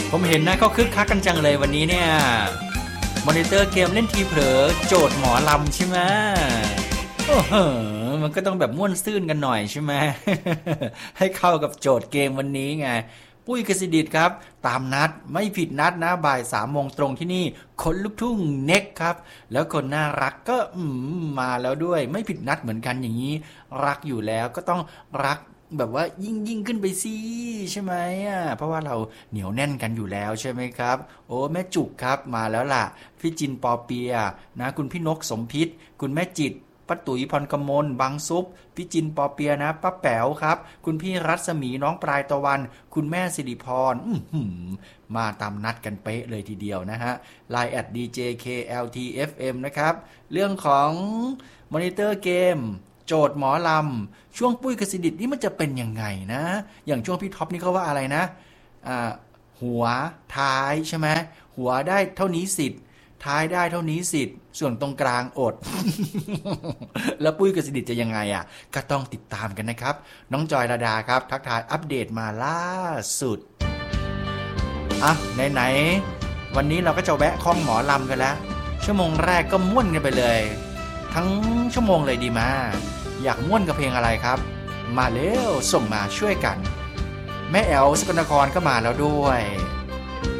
ผมเห็นนะเขาคึกคักกันจังเลยวันนี้เนี่ยมอนิเตอร์เกมเล่นทีเผลอโจทย์หมอลำใช่ไหมโอ้โหมันก็ต้องแบบม่วนซื่นกันหน่อยใช่ไหม ให้เข้ากับโจทย์เกมวันนี้ไงปุ้ยกสิดิษฐ์ครับตามนัดไม่ผิดนัดนะบ่าย3 โมงตรงที่นี่คนลูกทุ่งเน็กครับแล้วคนน่ารักก็มาแล้วด้วยไม่ผิดนัดเหมือนกันอย่างนี้รักอยู่แล้วก็ต้องรักแบบว่ายิ่งขึ้นไปสิใช่ไหมเพราะว่าเราเหนียวแน่นกันอยู่แล้วใช่ไหมครับโอ้แม่จุกครับมาแล้วล่ะพี่จินปอเปียนะคุณพี่นกสมพิษคุณแม่จิตป้าตุ๋ยพรกมลบางซุปพี่จินปอเปียนะป้าแป๋วครับคุณพี่รัศมีน้องปลายตะวันคุณแม่สิริพรมาตามนัดกันเป๊ะเลยทีเดียวนะฮะ Line @djkltfm นะครับเรื่องของมอนิเตอร์เกมโจทย์หมอลำช่วงปุ้ยกสิดิษฐ์นี่มันจะเป็นยังไงนะอย่างช่วงพี่ท็อปนี่เขาว่าอะไรนะหัวท้ายใช่ไหมหัวได้เท่านี้สิทธิ์ท้ายได้เท่านี้สิทธิ์ส่วนตรงกลางอด แล้วปุ้ยกสิดิษฐ์จะยังไงก็ต้องติดตามกันนะครับน้องจอยระดาครับทักทายอัปเดตมาล่าสุดไหนวันนี้เราก็จะแวะข้องหมอลำกันแล้วชั่วโมงแรกก็ม่วนกันไปเลยทั้งชั่วโมงเลยดีมาอยากม่วนกับเพลงอะไรครับมาเร็วส่งมาช่วยกันแม่แอลสกลนครก็มาแล้วด้วย